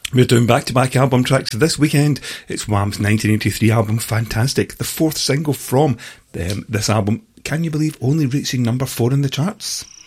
We're doing back-to-back album tracks this weekend. It's Wham's 1983 album, Fantastic, the fourth single from this album. Can you believe only reaching number 4 in the charts?